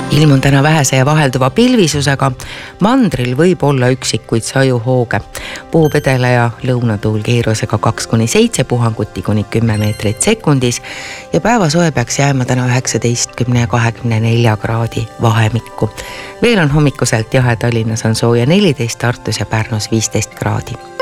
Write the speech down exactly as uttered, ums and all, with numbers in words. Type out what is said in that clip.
Ilm on täna vähese ja vahelduva pilvisusega. Mandril võib olla üksikuid sajuhooge. Puhub edela- ja lõunatuul kiirusega kaks kuni seitse puhanguti kuni kümme meetrit sekundis ja päevasoe peaks jääma täna üheksateist ja kahekümne nelja kraadi vahemikku. Veel on hommikuselt jahe, Tallinnas on sooja neliteist, Tartus ja Pärnus viisteist kraadi.